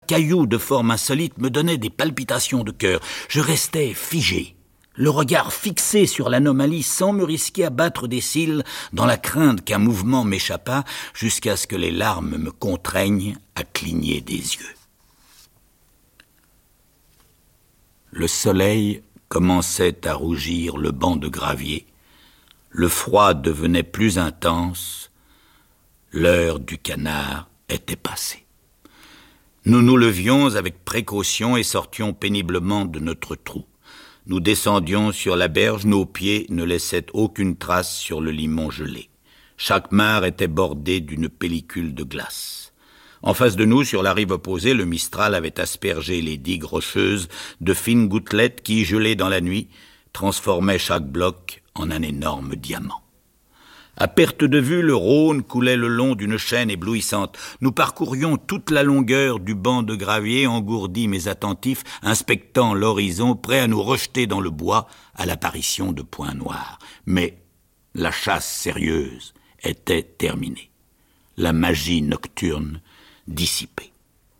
caillou de forme insolite me donnait des palpitations de cœur. Je restais figé, le regard fixé sur l'anomalie sans me risquer à battre des cils dans la crainte qu'un mouvement m'échappât jusqu'à ce que les larmes me contraignent à cligner des yeux. Le soleil commençait à rougir le banc de gravier. Le froid devenait plus intense. L'heure du canard était passée. Nous nous levions avec précaution et sortions péniblement de notre trou. Nous descendions sur la berge, nos pieds ne laissaient aucune trace sur le limon gelé. Chaque mare était bordée d'une pellicule de glace. En face de nous, sur la rive opposée, le Mistral avait aspergé les digues rocheuses de fines gouttelettes qui, gelées dans la nuit, transformaient chaque bloc en un énorme diamant. À perte de vue, le Rhône coulait le long d'une chaîne éblouissante. Nous parcourions toute la longueur du banc de gravier, engourdis mais attentifs, inspectant l'horizon, prêts à nous rejeter dans le bois à l'apparition de points noirs. Mais la chasse sérieuse était terminée. La magie nocturne dissipée.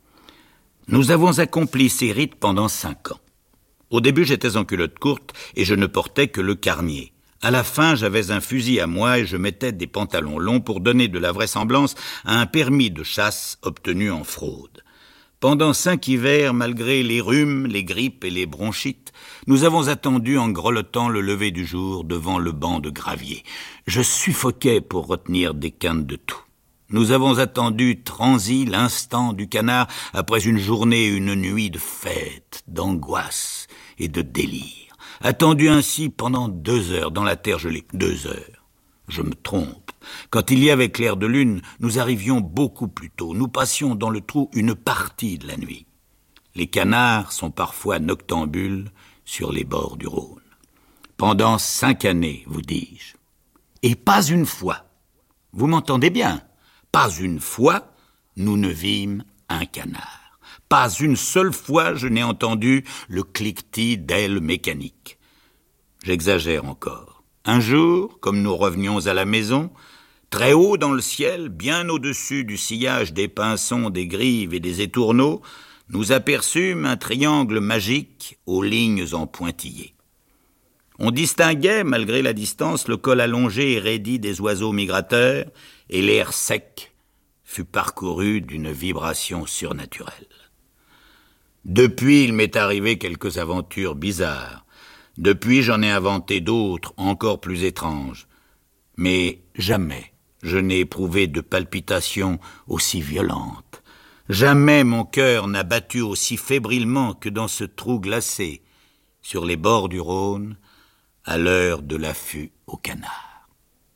Nous avons accompli ces rites pendant 5 ans. Au début, j'étais en culotte courte et je ne portais que le carnier. À la fin, j'avais un fusil à moi et je mettais des pantalons longs pour donner de la vraisemblance à un permis de chasse obtenu en fraude. Pendant 5 hivers, malgré les rhumes, les grippes et les bronchites, nous avons attendu en grelottant le lever du jour devant le banc de gravier. Je suffoquais pour retenir des quintes de tout. Nous avons attendu transi l'instant du canard après une journée et une nuit de fête, d'angoisse et de délire. Attendu ainsi pendant 2 heures dans la terre gelée. 2 heures. Je me trompe. Quand il y avait clair de lune, nous arrivions beaucoup plus tôt. Nous passions dans le trou une partie de la nuit. Les canards sont parfois noctambules sur les bords du Rhône. Pendant 5 années, vous dis-je. Et pas une fois. Vous m'entendez bien? Pas une fois, nous ne vîmes un canard. Pas une seule fois je n'ai entendu le cliquetis d'ailes mécaniques. J'exagère encore. Un jour, comme nous revenions à la maison, très haut dans le ciel, bien au-dessus du sillage des pinsons, des grives et des étourneaux, nous aperçûmes un triangle magique aux lignes en pointillés. On distinguait, malgré la distance, le col allongé et raidi des oiseaux migrateurs, et l'air sec fut parcouru d'une vibration surnaturelle. Depuis, il m'est arrivé quelques aventures bizarres. Depuis, j'en ai inventé d'autres, encore plus étranges. Mais jamais je n'ai éprouvé de palpitations aussi violentes. Jamais mon cœur n'a battu aussi fébrilement que dans ce trou glacé, sur les bords du Rhône, à l'heure de l'affût au canard.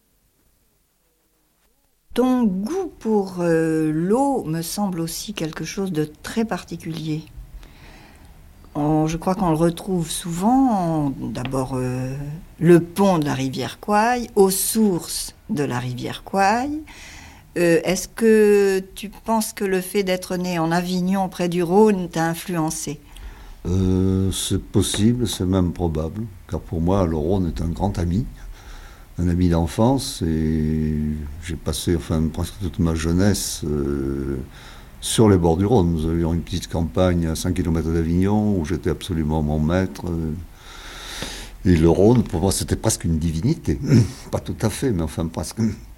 Ton goût pour l'eau me semble aussi quelque chose de très particulier. Je crois qu'on le retrouve souvent, d'abord le pont de la rivière Quoy, aux sources de la rivière Quoy. Est-ce que tu penses que le fait d'être né en Avignon, près du Rhône, t'a influencé ? C'est possible, c'est même probable, car pour moi, le Rhône est un grand ami d'enfance, et j'ai passé presque toute ma jeunesse sur les bords du Rhône. Nous avions une petite campagne à 5 km d'Avignon où j'étais absolument mon maître. Et le Rhône, pour moi, c'était presque une divinité. Pas tout à fait, mais enfin presque.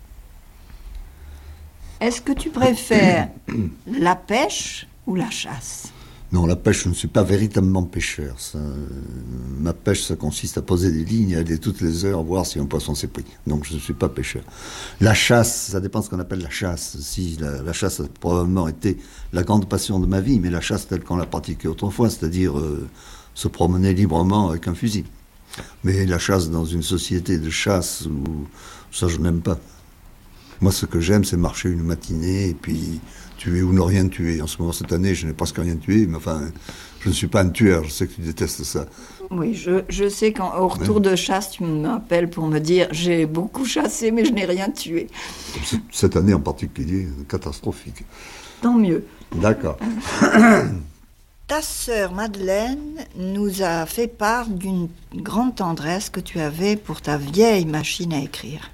Est-ce que tu préfères la pêche ou la chasse ? Non, la pêche, je ne suis pas véritablement pêcheur. Ma pêche, ça consiste à poser des lignes, à aller toutes les heures, voir si un poisson s'est pris. Donc je ne suis pas pêcheur. La chasse, ça dépend de ce qu'on appelle la chasse. Si la chasse a probablement été la grande passion de ma vie, mais la chasse telle qu'on l'a pratiquée autrefois, c'est-à-dire se promener librement avec un fusil. Mais la chasse dans une société de chasse, ça je n'aime pas. Moi, ce que j'aime, c'est marcher une matinée et puis tuer ou ne rien tuer. En ce moment, cette année, je n'ai presque rien tué, mais enfin, je ne suis pas un tueur, je sais que tu détestes ça. Oui, je sais qu'au retour de chasse, tu m'appelles pour me dire « j'ai beaucoup chassé, mais je n'ai rien tué ». Cette année en particulier, catastrophique. Tant mieux. D'accord. Ta sœur Madeleine nous a fait part d'une grande tendresse que tu avais pour ta vieille machine à écrire.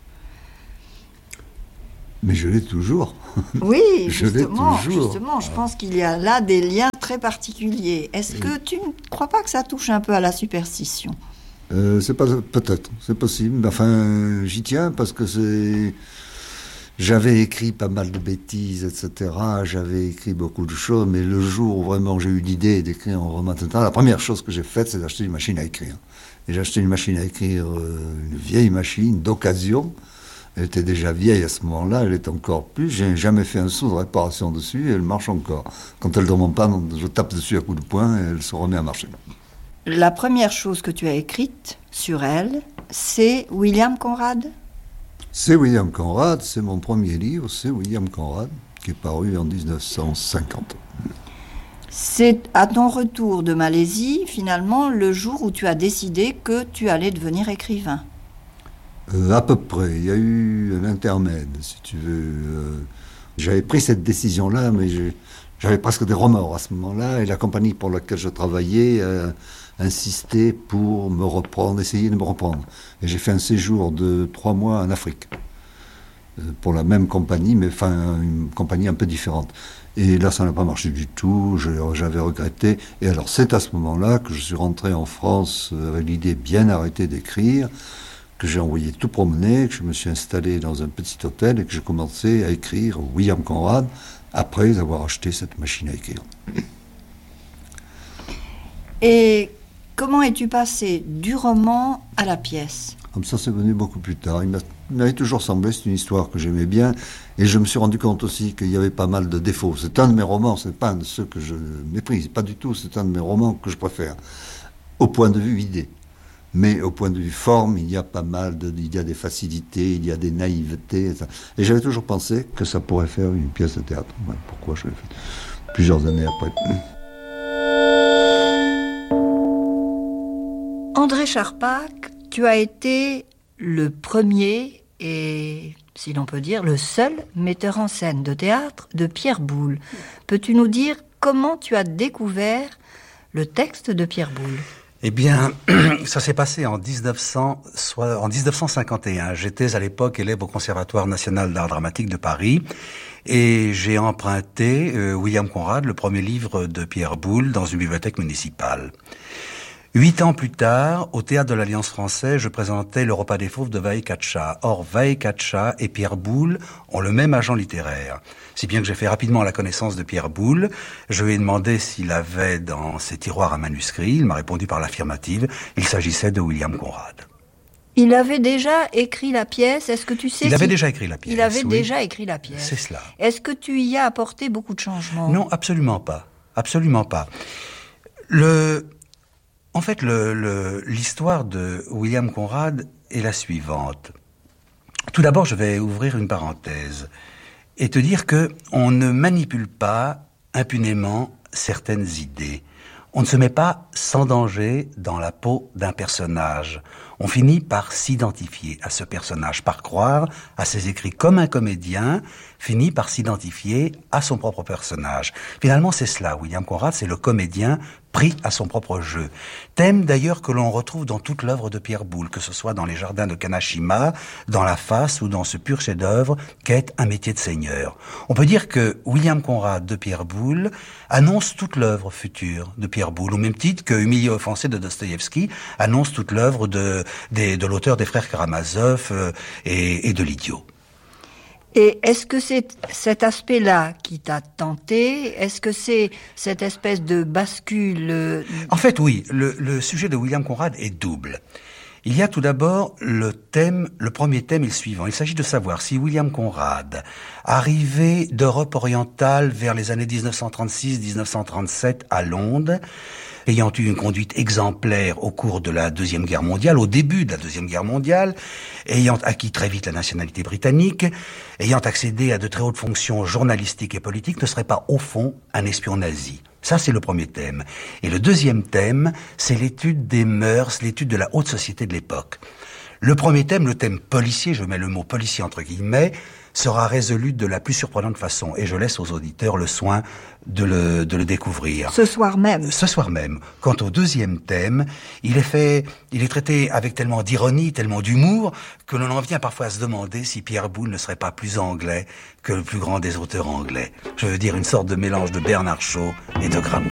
Mais je l'ai toujours. Oui, je l'ai toujours. Justement, je pense qu'il y a là des liens très particulier. Est-ce que tu ne crois pas que ça touche un peu à la superstition ? C'est pas, peut-être, c'est possible. Enfin, j'y tiens parce que j'avais écrit pas mal de bêtises, etc. J'avais écrit beaucoup de choses, mais le jour où vraiment j'ai eu l'idée d'écrire un roman, etc., la première chose que j'ai faite, c'est d'acheter une machine à écrire. Et j'ai acheté une machine à écrire, une vieille machine d'occasion. Elle était déjà vieille à ce moment-là, elle est encore plus. J'ai jamais fait un sou de réparation dessus et elle marche encore. Quand elle ne demande pas, je tape dessus à coups de poing et elle se remet à marcher. La première chose que tu as écrite sur elle, c'est William Conrad ? C'est William Conrad, c'est mon premier livre, c'est William Conrad, qui est paru en 1950. C'est à ton retour de Malaisie, finalement, le jour où tu as décidé que tu allais devenir écrivain. À peu près, il y a eu un intermède, si tu veux. J'avais pris cette décision-là, mais j'avais presque des remords à ce moment-là, et la compagnie pour laquelle je travaillais insistait pour me reprendre, essayer de me reprendre. Et j'ai fait un séjour de 3 mois en Afrique, pour la même compagnie, mais enfin une compagnie un peu différente. Et là, ça n'a pas marché du tout, j'avais regretté. Et alors, c'est à ce moment-là que je suis rentré en France avec l'idée bien arrêtée d'écrire, que j'ai envoyé tout promener, que je me suis installé dans un petit hôtel et que j'ai commencé à écrire William Conrad après avoir acheté cette machine à écrire. Et comment es-tu passé du roman à la pièce ? Comme ça, c'est venu beaucoup plus tard. Il m'avait toujours semblé, c'est une histoire que j'aimais bien, et je me suis rendu compte aussi qu'il y avait pas mal de défauts. C'est un de mes romans, c'est pas un de ceux que je méprise, pas du tout, c'est un de mes romans que je préfère, au point de vue idée. Mais au point de vue forme, il y a pas mal il y a des facilités, il y a des naïvetés, etc. Et j'avais toujours pensé que ça pourrait faire une pièce de théâtre. Voilà pourquoi je l'ai fait plusieurs années après. André Charpak, tu as été le premier et, si l'on peut dire, le seul metteur en scène de théâtre de Pierre Boulle. Peux-tu nous dire comment tu as découvert le texte de Pierre Boulle ? Eh bien, ça s'est passé en 1951. J'étais à l'époque élève au Conservatoire national d'art dramatique de Paris et j'ai emprunté William Conrad, le premier livre de Pierre Boulle, dans une bibliothèque municipale. 8 ans plus tard, au Théâtre de l'Alliance française, je présentais Le Repas des Fauves de Vae-Katcha. Or, Vae-Katcha et Pierre Boulle ont le même agent littéraire. Si bien que j'ai fait rapidement la connaissance de Pierre Boulle. Je lui ai demandé s'il avait dans ses tiroirs un manuscrit. Il m'a répondu par l'affirmative. Il s'agissait de William Conrad. Il avait déjà écrit la pièce, est-ce que tu sais Il avait déjà écrit la pièce. Il avait oui. déjà écrit la pièce. C'est cela. Est-ce que tu y as apporté beaucoup de changements ? Non, absolument pas. Absolument pas. En fait, l'histoire de William Conrad est la suivante. Tout d'abord, je vais ouvrir une parenthèse et te dire que on ne manipule pas impunément certaines idées. On ne se met pas sans danger dans la peau d'un personnage. On finit par s'identifier à ce personnage, par croire à ses écrits, comme un comédien finit par s'identifier à son propre personnage. Finalement, c'est cela. William Conrad, c'est le comédien pris à son propre jeu. Thème d'ailleurs que l'on retrouve dans toute l'œuvre de Pierre Boulle, que ce soit dans les jardins de Kanashima, dans La Face ou dans ce pur chef-d'œuvre qu'est Un métier de seigneur. On peut dire que William Conrad de Pierre Boulle annonce toute l'œuvre future de Pierre Boulle, au même titre que Humilié offensé de Dostoïevski annonce toute l'œuvre de l'auteur des frères Karamazov et de l'Idiot. Et est-ce que c'est cet aspect-là qui t'a tenté ? Est-ce que c'est cette espèce de bascule ? En fait, oui. Le sujet de William Conrad est double. Il y a tout d'abord le premier thème est le suivant. Il s'agit de savoir si William Conrad, arrivé d'Europe orientale vers les années 1936-1937 à Londres, ayant eu une conduite exemplaire au cours de la Deuxième Guerre mondiale, au début de la Deuxième Guerre mondiale, ayant acquis très vite la nationalité britannique, ayant accédé à de très hautes fonctions journalistiques et politiques, ne serait pas au fond un espion nazi. Ça, c'est le premier thème. Et le deuxième thème, c'est l'étude des mœurs, l'étude de la haute société de l'époque. Le premier thème, le thème policier, je mets le mot policier entre guillemets, sera résolu de la plus surprenante façon. Et je laisse aux auditeurs le soin de le découvrir. Ce soir même. Ce soir même. Quant au deuxième thème, il est traité avec tellement d'ironie, tellement d'humour, que l'on en vient parfois à se demander si Pierre Boulle ne serait pas plus anglais que le plus grand des auteurs anglais. Je veux dire une sorte de mélange de Bernard Shaw et de Gramsci.